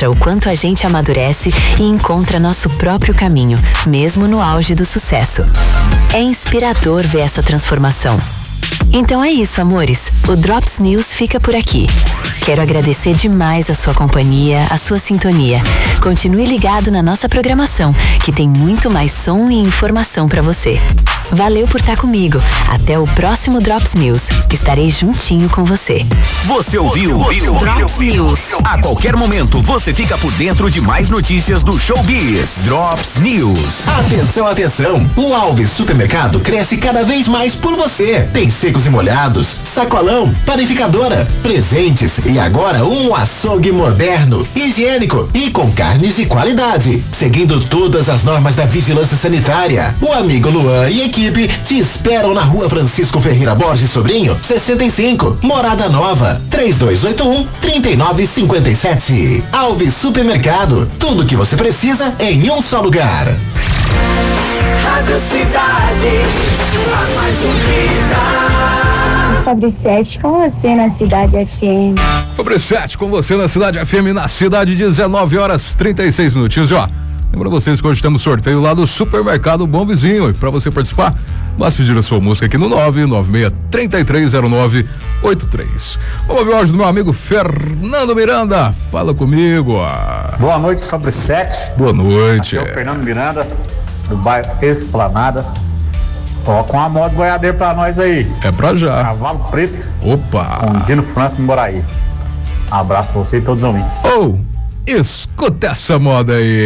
mostra o quanto a gente amadurece e encontra nosso próprio caminho, mesmo no auge do sucesso. É inspirador ver essa transformação. Então é isso, amores. O Drops News fica por aqui. Quero agradecer demais a sua companhia, a sua sintonia. Continue ligado na nossa programação, que tem muito mais som e informação para você. Valeu por estar comigo. Até o próximo Drops News. Estarei juntinho com você. Você ouviu Drops News. A qualquer momento você fica por dentro de mais notícias do Showbiz. Drops News. Atenção, atenção! O Alves Supermercado cresce cada vez mais por você. Tem secos e molhados, sacolão, panificadora, presentes e agora um açougue moderno, higiênico e com carnes de qualidade, seguindo todas as normas da vigilância sanitária. O amigo Luan e equipe te esperam na Rua Francisco Ferreira Borges Sobrinho, 65, Morada Nova, 3281-3957. Alves Supermercado, tudo que você precisa em um só lugar. Rádio Cidade, a mais ouvida. Fabricete com você na Cidade FM. Fabricete com você na Cidade FM, na cidade, 19h36 minutinhos, ó. Lembra vocês que hoje temos sorteio lá do Supermercado Bom Vizinho. E pra você participar, basta pedir a sua música aqui no 996-3309-83. Vamos ver hoje do meu amigo Fernando Miranda. Fala comigo. Boa noite, Fabricete. Boa noite. Aqui é o Fernando Miranda, do bairro Esplanada. Toca uma moto boiadeira pra nós aí. É pra já. Cavalo Preto. Opa. Com Dino Franco em Moraí. Abraço pra você e todos os ouvintes. Escuta essa moda aí.